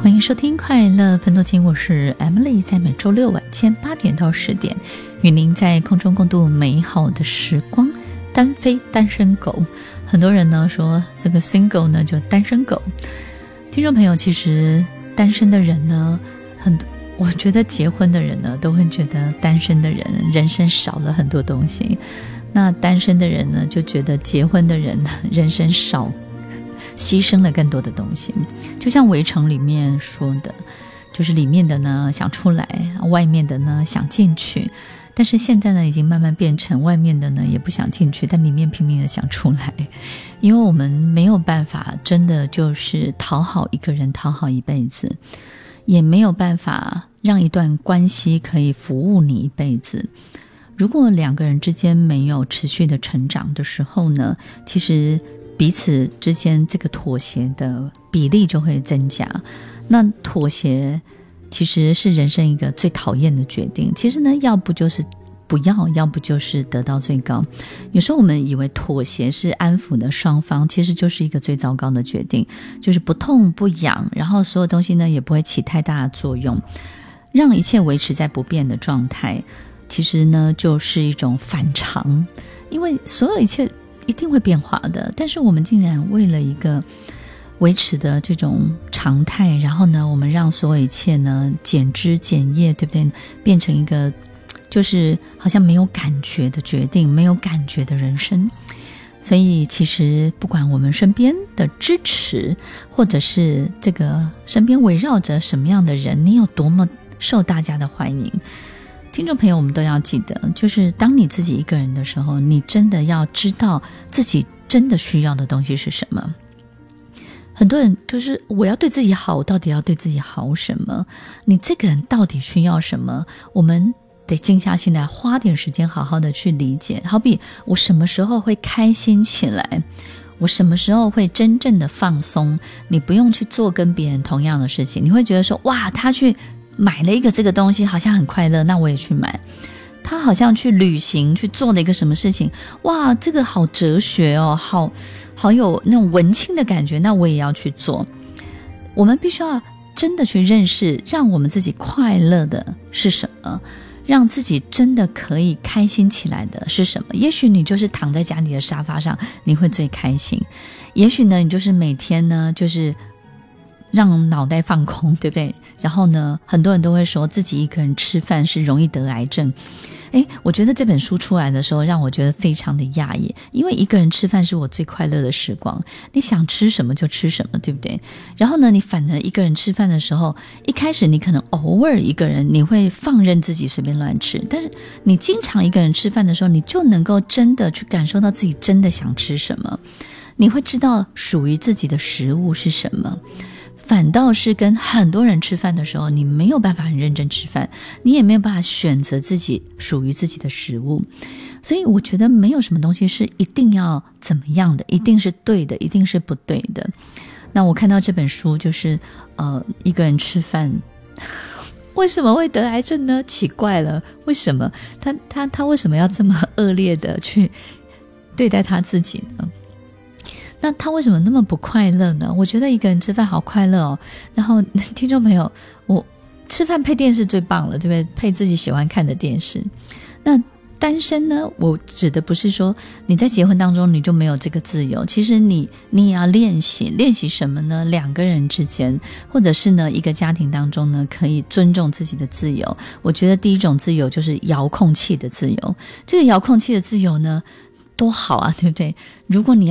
欢迎收听快乐分多金，我是 Emily， 在每周六晚间8点到10点与您在空中共度美好的时光。单飞单身狗，很多人呢说这个 single 呢就单身狗。听众朋友，其实单身的人呢我觉得结婚的人呢都会觉得单身的人人生少了很多东西，那单身的人呢就觉得结婚的人人生少牺牲了更多的东西。就像围城里面说的，就是里面的呢想出来，外面的呢想进去，但是现在呢已经慢慢变成外面的呢也不想进去，但里面拼命的想出来。因为我们没有办法真的就是讨好一个人讨好一辈子，也没有办法让一段关系可以服务你一辈子。如果两个人之间没有持续的成长的时候呢，其实彼此之间这个妥协的比例就会增加。那妥协其实是人生一个最讨厌的决定，其实呢要不就是不要，要不就是得到最高。有时候我们以为妥协是安抚的双方，其实就是一个最糟糕的决定，就是不痛不痒，然后所有东西呢也不会起太大的作用，让一切维持在不变的状态，其实呢就是一种反常。因为所有一切一定会变化的，但是我们竟然为了一个维持的这种常态，然后呢我们让所有一切呢减枝减叶，对不对？变成一个就是好像没有感觉的决定，没有感觉的人生。所以其实不管我们身边的支持，或者是这个身边围绕着什么样的人，你有多么受大家的欢迎，听众朋友，我们都要记得，就是当你自己一个人的时候，你真的要知道自己真的需要的东西是什么。很多人就是我要对自己好，我到底要对自己好什么？你这个人到底需要什么？我们得静下心来，花点时间好好的去理解。好比我什么时候会开心起来，我什么时候会真正的放松，你不用去做跟别人同样的事情。你会觉得说，哇，他去买了一个这个东西好像很快乐，那我也去买。他好像去旅行去做了一个什么事情，哇，这个好哲学哦，好有那种文青的感觉，那我也要去做。我们必须要真的去认识让我们自己快乐的是什么，让自己真的可以开心起来的是什么。也许你就是躺在家里的沙发上你会最开心，也许呢你就是每天呢就是让脑袋放空，对不对？然后呢很多人都会说自己一个人吃饭是容易得癌症。我觉得这本书出来的时候让我觉得非常的讶异，因为一个人吃饭是我最快乐的时光，你想吃什么就吃什么，对不对？然后呢你反而一个人吃饭的时候，一开始你可能偶尔一个人你会放任自己随便乱吃，但是你经常一个人吃饭的时候，你就能够真的去感受到自己真的想吃什么，你会知道属于自己的食物是什么。反倒是跟很多人吃饭的时候，你没有办法很认真吃饭，你也没有办法选择自己属于自己的食物。所以我觉得没有什么东西是一定要怎么样的，一定是对的，一定是不对的。那我看到这本书就是一个人吃饭为什么会得癌症呢？奇怪了，为什么他为什么要这么恶劣的去对待他自己呢？那他为什么那么不快乐呢？我觉得一个人吃饭好快乐哦。然后听众朋友，我吃饭配电视最棒了，对不对？配自己喜欢看的电视。那单身呢，我指的不是说你在结婚当中你就没有这个自由，其实你也要练习什么呢？两个人之间，或者是呢一个家庭当中呢，可以尊重自己的自由。我觉得第一种自由就是遥控器的自由。这个遥控器的自由呢多好啊，对不对？如果你